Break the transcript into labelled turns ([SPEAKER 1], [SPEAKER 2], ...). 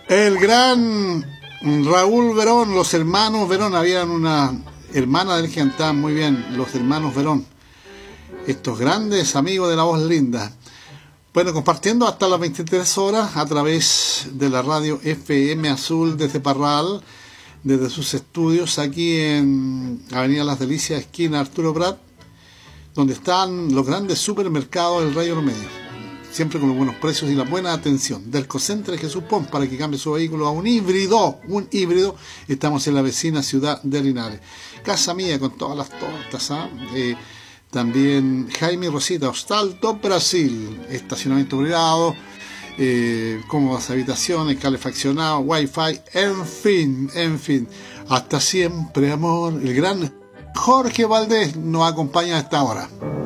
[SPEAKER 1] El gran Raúl Verón, los hermanos Verón, habían una hermana del que cantaban muy bien, los hermanos Verón, estos grandes amigos de la voz linda. Bueno, compartiendo hasta las 23 horas a través de la radio FM Azul desde Parral, desde sus estudios aquí en Avenida Las Delicias, esquina Arturo Prat, donde están los grandes supermercados del Rayo Medio. Siempre con los buenos precios y la buena atención. Del Cocentre Jesús Pons, para que cambie su vehículo a un híbrido. Estamos en la vecina ciudad de Linares. Casa Mía con todas las tortas. También Jaime y Rosita, Hostal do Brasil. Estacionamiento privado, cómodas habitaciones, calefaccionado, wifi, en fin. Hasta siempre, amor. El gran Jorge Valdés nos acompaña a esta hora.